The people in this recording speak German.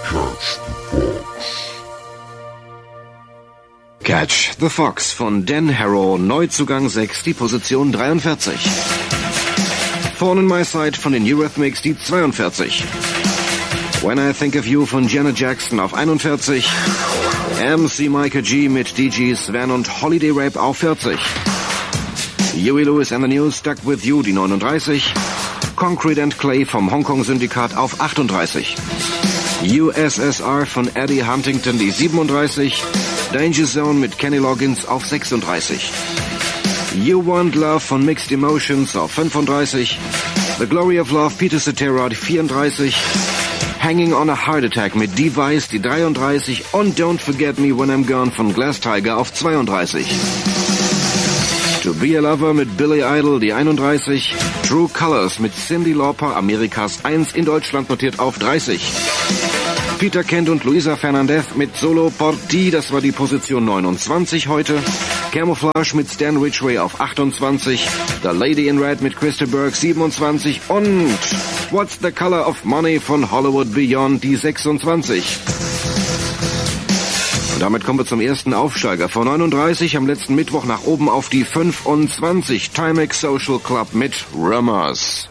Catch the Fox von Dan Harrow, Neuzugang 6, die Position 43. Thorn in My Side von den Eurythmics, die 42. When I Think of You von Janet Jackson auf 41. MC Micah G mit DG Sven und Holiday Rap auf 40. Huey Lewis and the News, Stuck With You, die 39. Concrete and Clay vom Hongkong-Syndikat auf 38. USSR von Eddie Huntington, die 37. Danger Zone mit Kenny Loggins auf 36. You Want Love von Mixed Emotions auf 35. The Glory of Love, Peter Cetera, die 34. Hanging on a Heart Attack mit Device, die 33. Und Don't Forget Me When I'm Gone von Glass Tiger auf 32. To Be a Lover mit Billy Idol, die 31. True Colors mit Cyndi Lauper, Amerikas 1, in Deutschland notiert auf 30. Peter Kent und Luisa Fernandez mit Solo Por Ti, das war die Position 29 heute. Camouflage mit Stan Ridgway auf 28. The Lady in Red mit Crystal Burke 27. Und What's the Color of Money von Hollywood Beyond, die 26. Und damit kommen wir zum ersten Aufsteiger. Von 39 am letzten Mittwoch nach oben auf die 25. Timex Social Club mit Rummers.